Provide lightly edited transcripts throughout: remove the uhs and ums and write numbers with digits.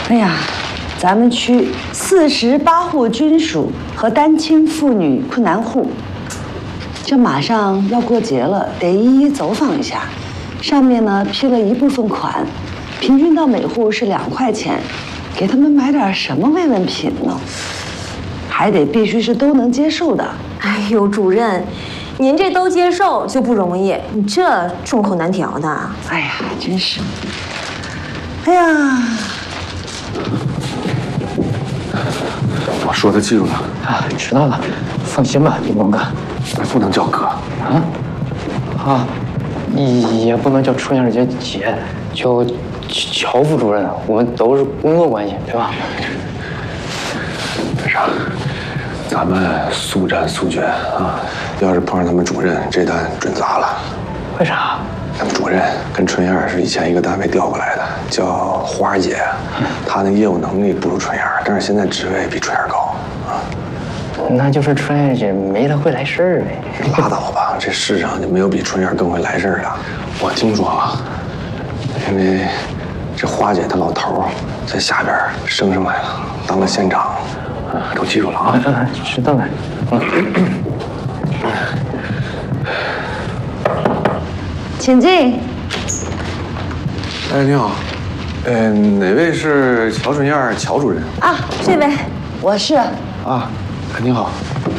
哎呀，咱们区48户军属和单亲妇女困难户，这马上要过节了，得一一走访一下。上面呢批了一部分款，平均到每户是2块钱，给他们买点什么慰问品呢？还得必须是都能接受的。 哎呦，主任，您这都接受就不容易，你这众口难调的。 哎呀，真是。哎呀， 我说的记住了啊，知道了，放心吧，林峰哥。 不能叫哥啊，也不能叫春燕姐姐，叫乔副主任，我们都是工作关系，对吧？ 没啥，咱们速战速决啊！要是碰上他们主任，这单准砸了。 为啥？ 他们主任跟春燕是以前一个单位调过来的，叫花儿姐，她那业务能力不如春燕，但是现在职位比春燕高啊。 那就是春燕姐没她会来事儿呗。 拉倒吧，这世上就没有比春燕更会来事儿的。我听说啊，因为这花姐她老头在下边升上来了，当了县长，都记住了啊。 知道了。 请进。 哎，你好，哪位是乔春燕乔主任？ 啊，这位， 我是。 啊，你好，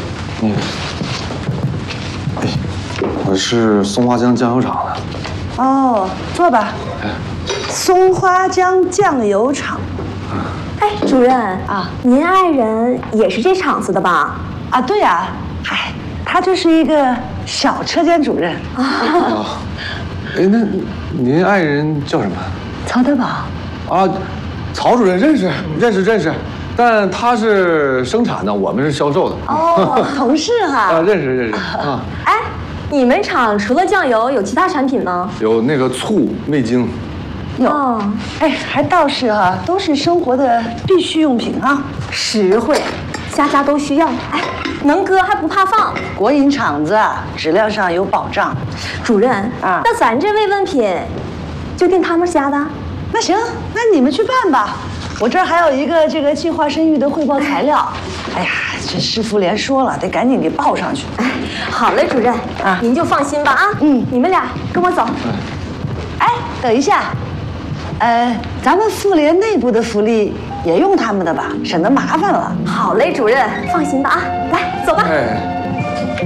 我是松花江酱油厂的。 哦，坐吧。松花江酱油厂。 哎，主任啊， 您爱人也是这厂子的吧？ 啊，对呀，嗨，他就是一个小车间主任。 啊，哎，那您爱人叫什么？ 曹德宝。 啊，曹主任认识，但他是生产的，我们是销售的。 哦，同事哈。 啊，认识啊。 哎，你们厂除了酱油，有其他产品吗？ 有那个醋、味精。 有。 哦， 哎，还倒是哈，都是生活的必需用品啊， 实惠，家家都需要。哎，能割还不怕放。 国营厂子质量上有保障。 主任啊， 那咱这慰问品就定他们家的。 那行，那你们去办吧。我这儿还有一个这个计划生育的汇报材料。哎呀，这市妇联说了，得赶紧给报上去。 哎，好嘞，主任啊， 您就放心吧啊。你们俩跟我走。 哎，等一下，咱们妇联内部的福利也用他们的吧，省得麻烦了。 好嘞，主任，放心吧啊。来，走吧。 哎。